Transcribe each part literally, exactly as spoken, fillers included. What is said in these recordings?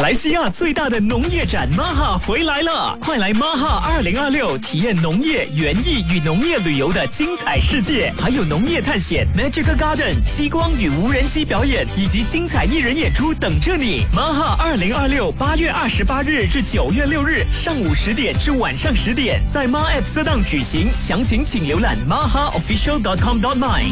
来西亚最大的农业展 Maha 回来了，快来 Maha 二零二六体验农业、园艺与农业旅游的精彩世界，还有农业探险、Magical Garden、激光与无人机表演以及精彩艺人演出等着你。Maha 二零二六八月二十八日至九月六日上午十点至晚上十点，在 Ma App Sedang举行，详情请浏览 maha official dot com dot my。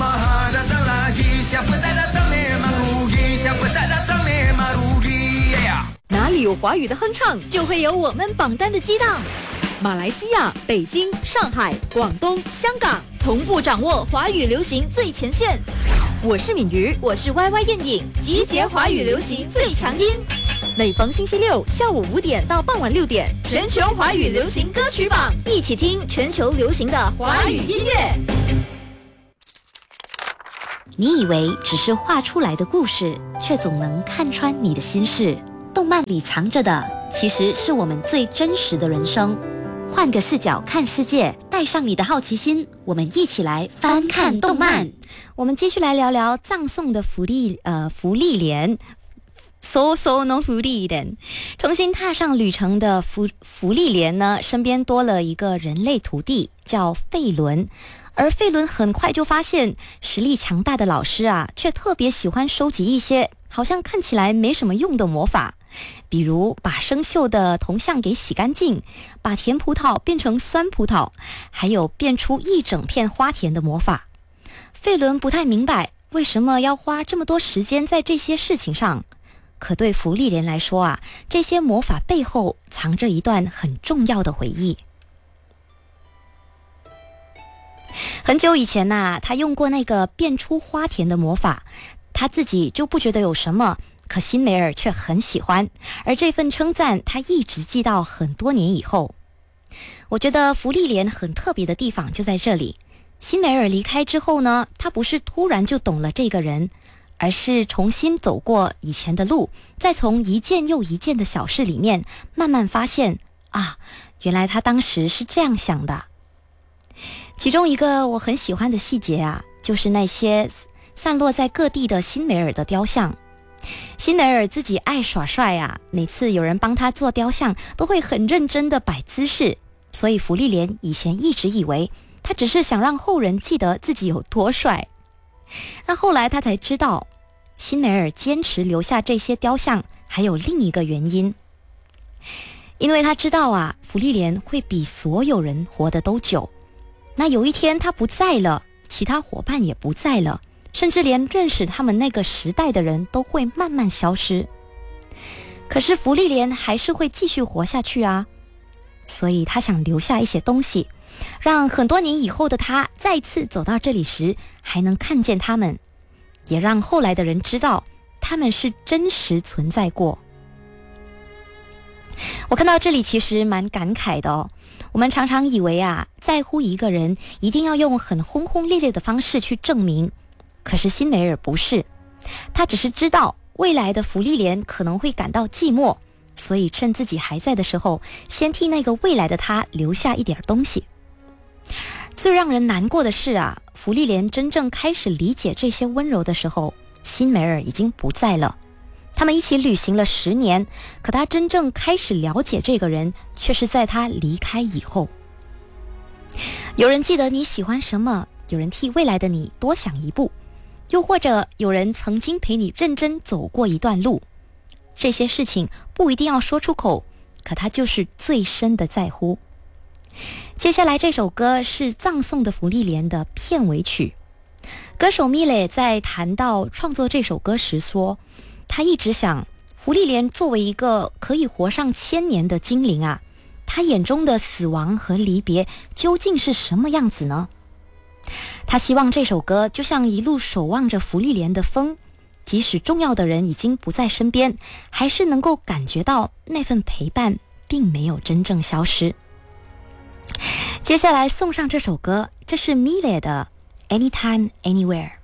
哪里有华语的哼唱，就会有我们榜单的激荡。马来西亚、北京、上海、广东、香港同步掌握华语流行最前线。我是敏瑜，我是 Y Y 燕影，集结华语流行最强音。每逢星期六下午五点到傍晚六点，全球华语流行歌曲榜，一起听全球流行的华语音乐。 你以为只是画出来的故事，却总能看穿你的心事。动漫里藏着的，其实是我们最真实的人生。换个视角看世界，带上你的好奇心，我们一起来翻看动漫。我们继续来聊聊葬送的福利呃福利莲。So so no 福利莲，重新踏上旅程的福福利莲呢，身边多了一个人类徒弟，叫费伦。而费伦很快就发现，实力强大的老师啊，却特别喜欢收集一些好像看起来没什么用的魔法，比如把生锈的铜像给洗干净，把甜葡萄变成酸葡萄，还有变出一整片花田的魔法。费伦不太明白为什么要花这么多时间在这些事情上，可对福利莲来说啊，这些魔法背后藏着一段很重要的回忆。很久以前啊，他用过那个变出花田的魔法，他自己就不觉得有什么，可辛梅尔却很喜欢，而这份称赞他一直记到很多年以后。我觉得福利莲很特别的地方就在这里，辛梅尔离开之后呢，他不是突然就懂了这个人，而是重新走过以前的路，再从一件又一件的小事里面慢慢发现啊，原来他当时是这样想的。其中一个我很喜欢的细节啊，就是那些散落在各地的辛梅尔的雕像。辛梅尔自己爱耍帅啊，每次有人帮他做雕像，都会很认真的摆姿势，所以福利莲以前一直以为他只是想让后人记得自己有多帅。那后来他才知道，辛梅尔坚持留下这些雕像还有另一个原因，因为他知道啊，福利莲会比所有人活得都久。那有一天他不在了，其他伙伴也不在了，甚至连认识他们那个时代的人都会慢慢消失。可是福利莲还是会继续活下去啊，所以他想留下一些东西，让很多年以后的他再次走到这里时还能看见他们，也让后来的人知道他们是真实存在过。我看到这里其实蛮感慨的哦。我们常常以为啊，在乎一个人一定要用很轰轰烈烈的方式去证明，可是辛梅尔不是，他只是知道未来的福利莲可能会感到寂寞，所以趁自己还在的时候，先替那个未来的他留下一点东西。最让人难过的是啊，福利莲真正开始理解这些温柔的时候，辛梅尔已经不在了。他们一起旅行了十年，可他真正开始了解这个人，却是在他离开以后。有人记得你喜欢什么，有人替未来的你多想一步，又或者有人曾经陪你认真走过一段路。这些事情不一定要说出口，可他就是最深的在乎。接下来这首歌是葬送的福利莲的片尾曲。歌手米蕾在谈到创作这首歌时说，他一直想，福利莲作为一个可以活上千年的精灵啊，他眼中的死亡和离别究竟是什么样子呢？他希望这首歌就像一路守望着福利莲的风，即使重要的人已经不在身边，还是能够感觉到那份陪伴并没有真正消失。接下来送上这首歌，这是米蕾的 Anytime Anywhere。